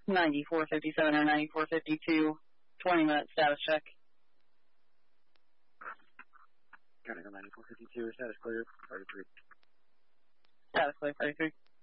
9457 or 9452, 20-minute status check. Counting on 9452, status clear, 33. Status clear, 33.